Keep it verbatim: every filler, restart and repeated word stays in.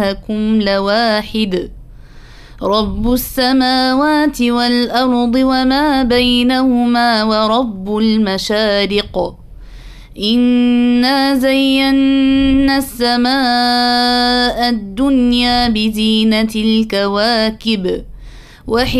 إلهكم لواحد رب السماوات والأرض وما بينهما ورب المشارق إنا زينا السماء الدنيا بزينة الكواكب